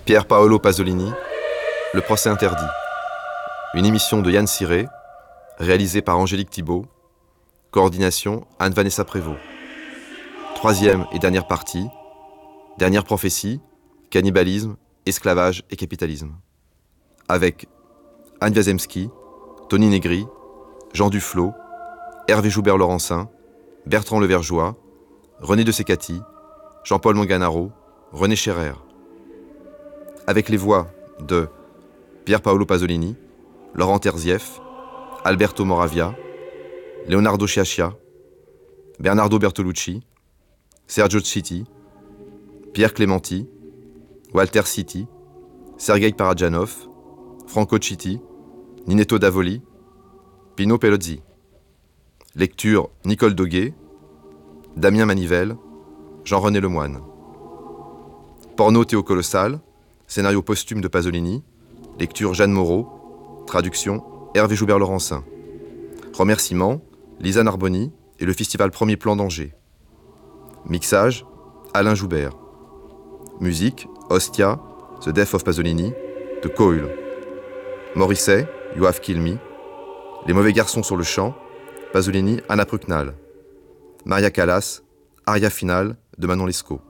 Pier Paolo Pasolini, Le procès interdit. Une émission de Yann Ciré, réalisée par Angélique Thibault. Coordination Anne-Vanessa Prévost. Troisième et dernière partie. Dernière prophétie, cannibalisme, esclavage et capitalisme. Avec Anne Wiazemski, Tony Negri, Jean Duflot, Hervé Joubert-Laurencin, Bertrand Levergeois, René de Secati, Jean-Paul Manganaro, René Scherer. Avec les voix de Pier Paolo Pasolini, Laurent Terzieff, Alberto Moravia, Leonardo Sciascia, Bernardo Bertolucci, Sergio Citti, Pierre Clementi, Walter Citti, Sergei Parajanov, Franco Citti, Ninetto Davoli, Pino Pelozzi. Lecture Nicole Doguet, Damien Manivelle, Jean-René Lemoine. Porno Théo Colossal, scénario posthume de Pasolini, lecture Jeanne Moreau, traduction Hervé Joubert-Laurencin. Remerciements Lisa Narboni et le Festival Premier Plan d'Angers. Mixage Alain Joubert. Musique Ostia, The Death of Pasolini, de Coil. Morisset, You Have Killed Me. Les mauvais garçons sur le champ, Pasolini, Anna Prucknal. Maria Callas, aria finale de Manon Lescaut.